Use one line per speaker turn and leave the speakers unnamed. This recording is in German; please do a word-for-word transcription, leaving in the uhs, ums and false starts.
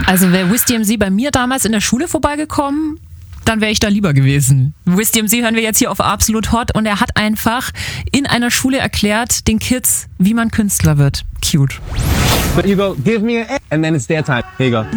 Also wäre Wiz D M C bei mir damals in der Schule vorbeigekommen, dann wäre ich da lieber gewesen. Wiz D M C hören wir jetzt hier auf Absolut Hot und er hat einfach in einer Schule erklärt, den Kids, wie man Künstler wird. Cute.
But you go, give me an A, and then it's their time. Here you go.